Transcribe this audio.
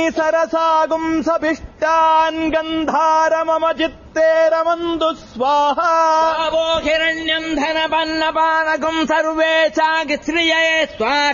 సరసాగుం సభిష్టాన్ గంధారమమ చిత్తే రమందు స్వాహా హిరణ్యం ధనపన్నపానకం సర్వే చాగి శ్రియే స్వాహ